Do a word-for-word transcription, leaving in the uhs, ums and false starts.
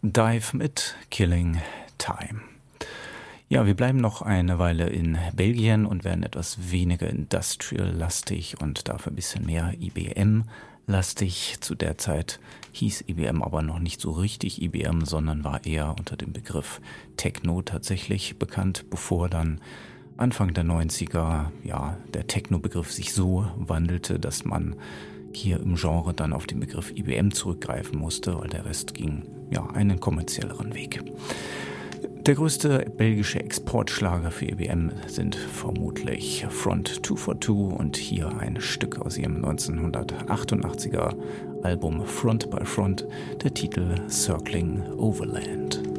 Dive mit Killing Time. Ja, wir bleiben noch eine Weile in Belgien und werden etwas weniger industrial-lastig und dafür ein bisschen mehr I B M-lastig. Zu der Zeit hieß I B M aber noch nicht so richtig I B M, sondern war eher unter dem Begriff Techno tatsächlich bekannt, bevor dann Anfang der neunziger ja, der Techno-Begriff sich so wandelte, dass man hier im Genre dann auf den Begriff I B M zurückgreifen musste, weil der Rest ging ja einen kommerzielleren Weg. Der größte belgische Exportschlager für I B M sind vermutlich Front zwei vier zwei und hier ein Stück aus ihrem neunzehnhundertachtundachtziger Album Front by Front, der Titel Circling Overland.